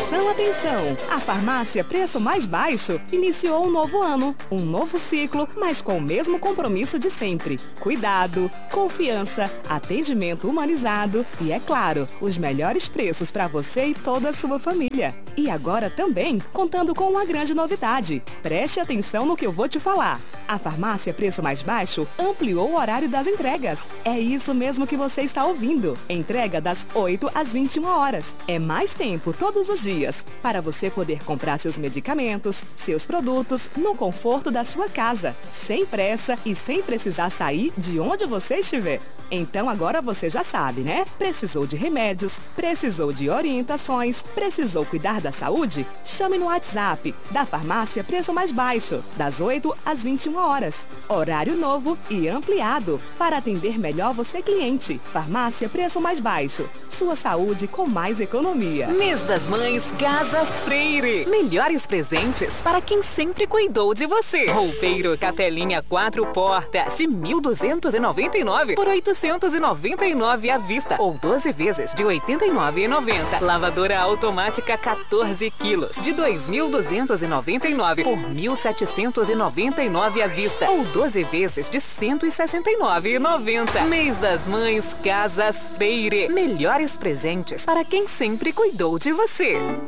Atenção, atenção! A farmácia Preço Mais Baixo iniciou um novo ano, um novo ciclo, mas com o mesmo compromisso de sempre. Cuidado, confiança, atendimento humanizado e, é claro, os melhores preços para você e toda a sua família. E agora também contando com uma grande novidade. Preste atenção no que eu vou te falar. A farmácia Preço Mais Baixo ampliou o horário das entregas. É isso mesmo que você está ouvindo. Entrega das 8 às 21 horas. É mais tempo todos os dias para você poder comprar seus medicamentos, seus produtos no conforto da sua casa, sem pressa e sem precisar sair de onde você estiver. Então agora você já sabe, né? Precisou de remédios, precisou de orientações, precisou cuidar da saúde? Chame no WhatsApp da farmácia Preço Mais Baixo, das 8 às 21 horas. Horário novo e ampliado para atender melhor você, cliente. Farmácia Preço Mais Baixo. Sua saúde com mais economia. Mês das Mães Casas Freire. Melhores presentes para quem sempre cuidou de você. Roupeiro Capelinha 4 portas de 1.299 por 899 à vista ou 12 vezes de 89,90. Lavadora automática 14 quilos de 2.299 por 1.799 à vista ou 12 vezes de 169,90. Mês das Mães Casas Freire. Melhores presentes para quem sempre cuidou de você.